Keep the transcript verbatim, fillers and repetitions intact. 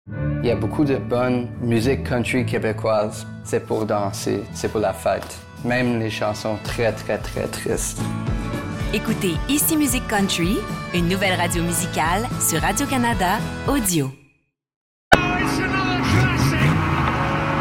Il y a beaucoup de bonne musique country québécoise. C'est pour danser, c'est pour la fête. Même les chansons très, très, très tristes. Écoutez Ici Musique Country, une nouvelle radio musicale sur Radio-Canada Audio.